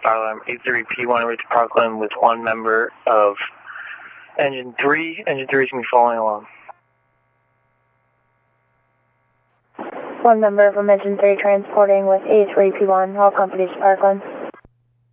fire alarm 83P1 reach Parkland with one member of Engine 3. Engine 3 is going to be following along. One member from Engine 3 transporting with A3P1, all companies to Parkland.